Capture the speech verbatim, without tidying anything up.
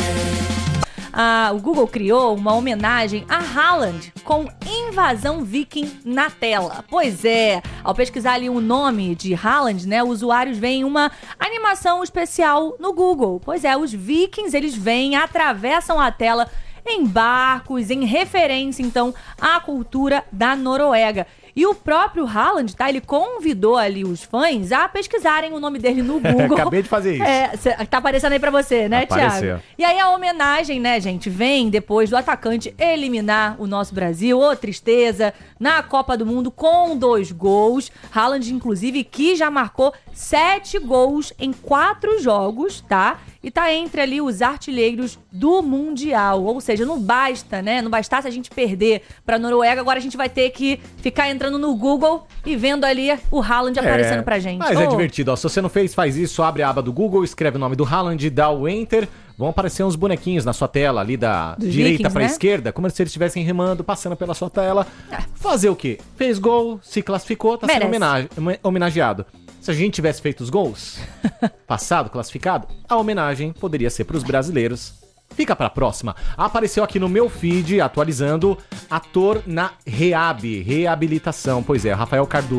Ah, o Google criou uma homenagem a Haaland com invasão viking na tela. Pois é, ao pesquisar ali o nome de Haaland, né, usuários veem uma animação especial no Google. Pois é, os vikings, eles vêm, atravessam a tela em barcos, em referência, então, à cultura da Noruega. E o próprio Haaland, tá? Ele convidou ali os fãs a pesquisarem o nome dele no Google. Acabei de fazer isso. É, cê, tá aparecendo aí pra você, né, Apareceu. Thiago? E aí a homenagem, né, gente, vem depois do atacante eliminar o nosso Brasil. Ô, tristeza, na Copa do Mundo com dois gols. Haaland, inclusive, que já marcou sete gols em quatro jogos, tá? E tá entre ali os artilheiros do Mundial. Ou seja, não basta, né? Não bastasse a gente perder pra Noruega, agora a gente vai ter que ficar entrando no Google e vendo ali o Haaland aparecendo é, pra gente. Mas oh. é divertido, ó. Se você não fez, faz isso, abre a aba do Google, escreve o nome do Haaland, dá o Enter. Vão aparecer uns bonequinhos na sua tela, ali da Dos direita Vikings, pra né? esquerda, como se eles estivessem remando, passando pela sua tela. É. Fazer o quê? Fez gol, se classificou, tá Merece. sendo homenage- homenageado. Se a gente tivesse feito os gols, passado, classificado, a homenagem poderia ser pros brasileiros. Fica pra próxima. Apareceu aqui no meu feed, atualizando, ator na Rehab, reabilitação. Pois é, Rafael Cardoso.